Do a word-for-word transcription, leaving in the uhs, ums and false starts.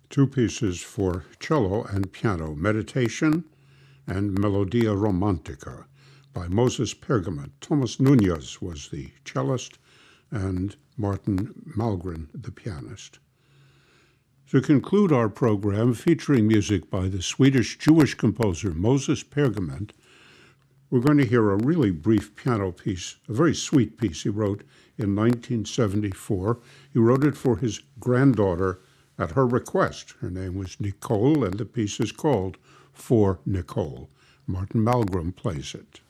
two pieces for cello and piano, Meditation and Melodia Romantica by Moses Pergament. Thomas Nunez was the cellist and Martin Malmgren the pianist. To conclude our program, featuring music by the Swedish Jewish composer Moses Pergament, we're going to hear a really brief piano piece, a very sweet piece he wrote in nineteen seventy-four. He wrote it for his granddaughter at her request. Her name was Nicole, and the piece is called For Nicole. Martin Malmgren plays it.